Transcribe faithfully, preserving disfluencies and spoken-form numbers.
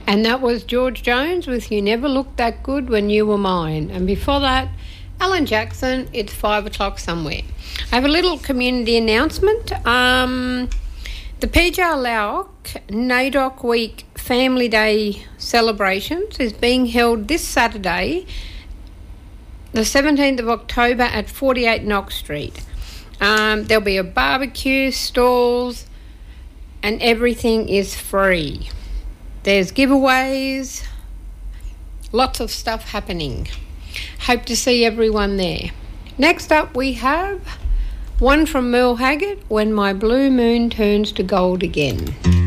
And that was George Jones with You Never Looked That Good When You Were Mine. And before that, Alan Jackson, It's Five O'Clock Somewhere. I have a little community announcement. Um, the P J R Lauck NAIDOC Week Family Day celebrations is being held this Saturday, the seventeenth of October at forty-eight Knox Street. Um, there'll be a barbecue, stalls, and everything is free. There's giveaways, lots of stuff happening. Hope to see everyone there. Next up we have one from Merle Haggard, When My Blue Moon Turns to Gold Again.